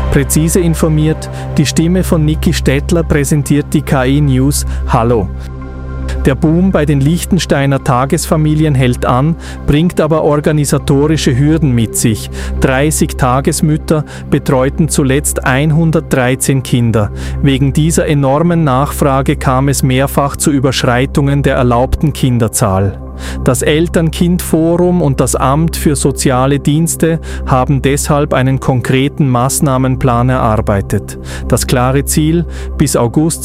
Präzise informiert, die Stimme von Niki Stettler präsentiert die KI News. Hallo! Der Boom bei den Liechtensteiner Tagesfamilien hält an, bringt aber organisatorische Hürden mit sich. 30 Tagesmütter betreuten zuletzt 113 Kinder. Wegen dieser enormen Nachfrage kam es mehrfach zu Überschreitungen der erlaubten Kinderzahl. Das Eltern-Kind-Forum und das Amt für soziale Dienste haben deshalb einen konkreten Maßnahmenplan erarbeitet. Das klare Ziel: bis August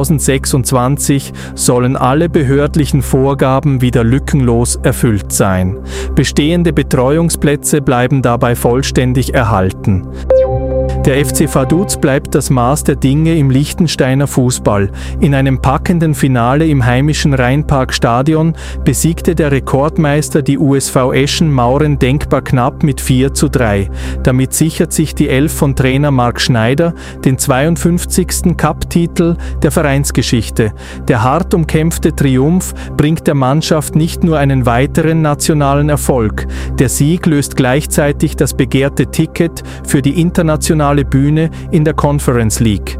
2026 sollen alle behördlichen Vorgaben wieder lückenlos erfüllt sein. Bestehende Betreuungsplätze bleiben dabei vollständig erhalten. Der FC Vaduz bleibt das Maß der Dinge im Liechtensteiner Fußball. In einem packenden Finale im heimischen Rheinparkstadion besiegte der Rekordmeister die USV Eschen Mauren denkbar knapp mit 4:3. Damit sichert sich die Elf von Trainer Marc Schneider den 52. Cup-Titel der Vereinsgeschichte. Der hart umkämpfte Triumph bringt der Mannschaft nicht nur einen weiteren nationalen Erfolg. Der Sieg löst gleichzeitig das begehrte Ticket für die internationale Bühne in der Conference League.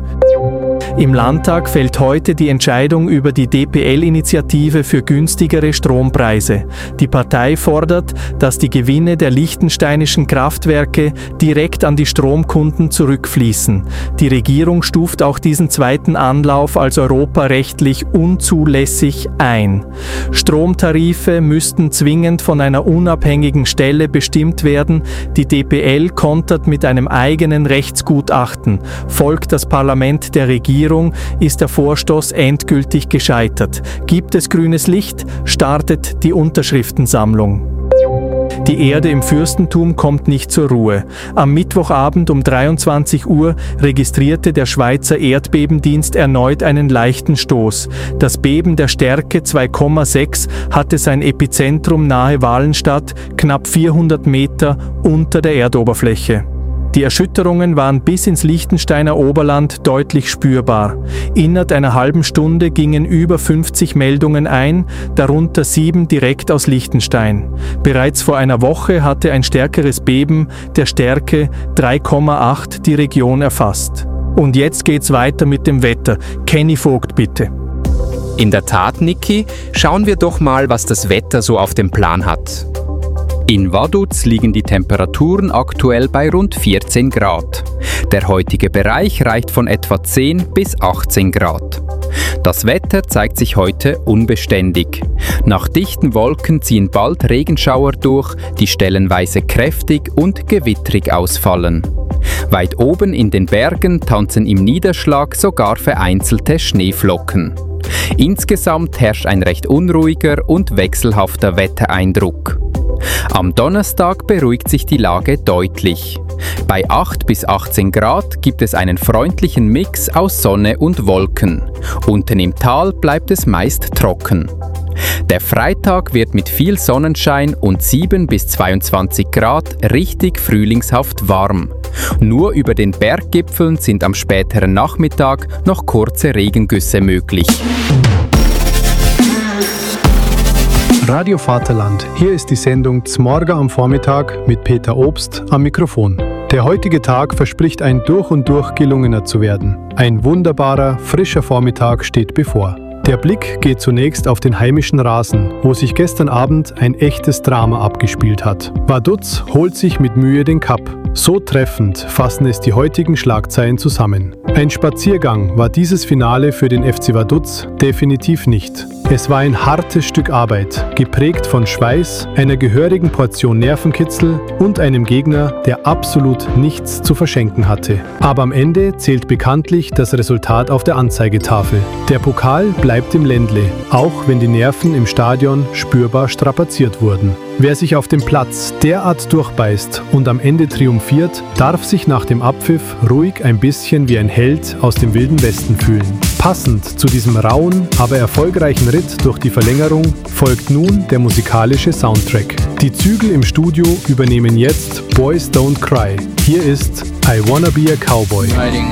Im Landtag fällt heute die Entscheidung über die DPL-Initiative für günstigere Strompreise. Die Partei fordert, dass die Gewinne der liechtensteinischen Kraftwerke direkt an die Stromkunden zurückfließen. Die Regierung stuft auch diesen zweiten Anlauf als europarechtlich unzulässig ein. Stromtarife müssten zwingend von einer unabhängigen Stelle bestimmt werden. Die DPL kontert mit einem eigenen Rechtsgutachten. Folgt das Parlament der Regierung, ist der Vorstoß endgültig gescheitert. Gibt es grünes Licht, startet die Unterschriftensammlung. Die Erde im Fürstentum kommt nicht zur Ruhe. Am Mittwochabend um 23 Uhr registrierte der Schweizer Erdbebendienst erneut einen leichten Stoß. Das Beben der Stärke 2,6 hatte sein Epizentrum nahe Walenstadt, knapp 400 Meter unter der Erdoberfläche. Die Erschütterungen waren bis ins Liechtensteiner Oberland deutlich spürbar. Innerhalb einer halben Stunde gingen über 50 Meldungen ein, darunter 7 direkt aus Liechtenstein. Bereits vor einer Woche hatte ein stärkeres Beben der Stärke 3,8 die Region erfasst. Und jetzt geht's weiter mit dem Wetter. Kenny Vogt, bitte. In der Tat, Niki, schauen wir doch mal, was das Wetter so auf dem Plan hat. In Vaduz liegen die Temperaturen aktuell bei rund 14 Grad. Der heutige Bereich reicht von etwa 10 bis 18 Grad. Das Wetter zeigt sich heute unbeständig. Nach dichten Wolken ziehen bald Regenschauer durch, die stellenweise kräftig und gewittrig ausfallen. Weit oben in den Bergen tanzen im Niederschlag sogar vereinzelte Schneeflocken. Insgesamt herrscht ein recht unruhiger und wechselhafter Wettereindruck. Am Donnerstag beruhigt sich die Lage deutlich. Bei 8 bis 18 Grad gibt es einen freundlichen Mix aus Sonne und Wolken. Unten im Tal bleibt es meist trocken. Der Freitag wird mit viel Sonnenschein und 7 bis 22 Grad richtig frühlingshaft warm. Nur über den Berggipfeln sind am späteren Nachmittag noch kurze Regengüsse möglich. Radio Vaterland, hier ist die Sendung Z'Morgen am Vormittag mit Peter Obst am Mikrofon. Der heutige Tag verspricht ein durch und durch gelungener zu werden. Ein wunderbarer, frischer Vormittag steht bevor. Der Blick geht zunächst auf den heimischen Rasen, wo sich gestern Abend ein echtes Drama abgespielt hat. Vaduz holt sich mit Mühe den Cup. So treffend fassen es die heutigen Schlagzeilen zusammen. Ein Spaziergang war dieses Finale für den FC Vaduz definitiv nicht. Es war ein hartes Stück Arbeit, geprägt von Schweiß, einer gehörigen Portion Nervenkitzel und einem Gegner, der absolut nichts zu verschenken hatte. Aber am Ende zählt bekanntlich das Resultat auf der Anzeigetafel. Der Pokal bleibt im Ländle, auch wenn die Nerven im Stadion spürbar strapaziert wurden. Wer sich auf dem Platz derart durchbeißt und am Ende triumphiert, darf sich nach dem Abpfiff ruhig ein bisschen wie ein Held aus dem Wilden Westen fühlen. Passend zu diesem rauen, aber erfolgreichen Ritt durch die Verlängerung folgt nun der musikalische Soundtrack. Die Zügel im Studio übernehmen jetzt Boys Don't Cry. Hier ist I Wanna Be a Cowboy. Riding